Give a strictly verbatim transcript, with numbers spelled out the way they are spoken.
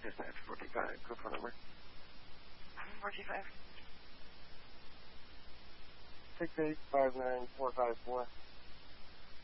Dispatch forty-five, code phone number. forty-five. Six eight five nine four five four.